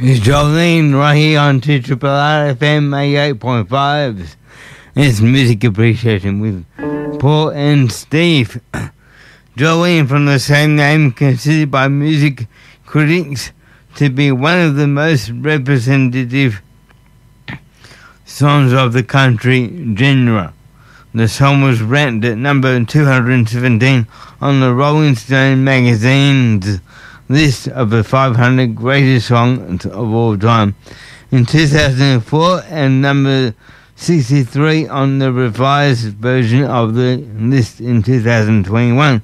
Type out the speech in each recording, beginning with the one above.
It's Jolene right here on Triple R FM 88.5. It's Music Appreciation with Paul and Steve. Jolene, from the same name, considered by music critics to be one of the most representative songs of the country genre. The song was ranked at number 217 on the Rolling Stone magazine's list of the 500 greatest songs of all time in 2004 and number 63 on the revised version of the list in 2021.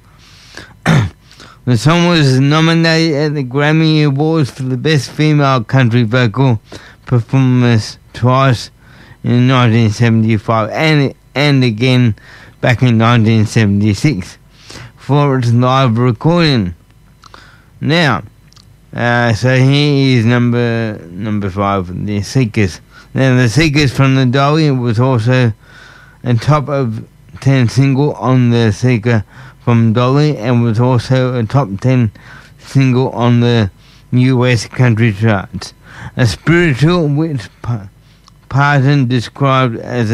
The song was nominated at the Grammy Awards for the Best Female Country Vocal Performance twice in 1975 and again back in 1976 for its live recording. Now, so here is number 5, The Seekers. Now, The Seekers from the Dolly was also a top of 10 single on the Seeker from Dolly and was also a top 10 single on the US country charts. A spiritual which Parton described as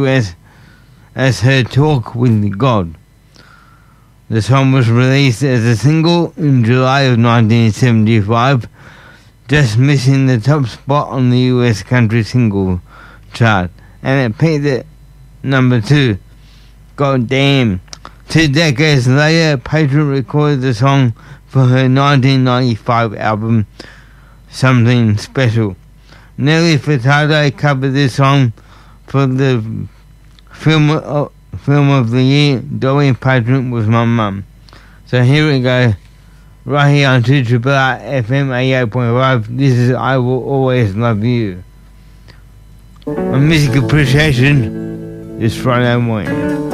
as her talk with God. The song was released as a single in July of 1975, just missing the top spot on the US country single chart, and it peaked at number 2. God damn. 2 decades later, Parton recorded the song for her 1995 album, Something Special. Nelly Furtado covered this song for the film of the year. Dolly Parton Was My Mum. So here we go, right here on 2 Triple R FM 88.5. This is I Will Always Love You. My music appreciation is Friday morning.